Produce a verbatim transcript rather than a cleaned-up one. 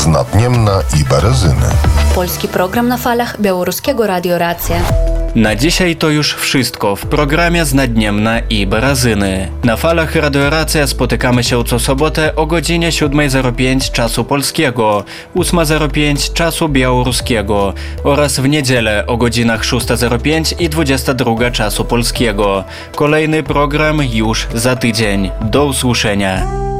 z Nadniemna i Berezyny. Polski program na falach Białoruskiego Radio Racja. Na dzisiaj to już wszystko w programie z Nadniemna i Berezyny. Na falach Radio Racja spotykamy się co sobotę o godzinie siódma zero pięć czasu polskiego, ósma zero pięć czasu białoruskiego oraz w niedzielę o godzinach szósta zero pięć i dwudziesta druga czasu polskiego. Kolejny program już za tydzień. Do usłyszenia.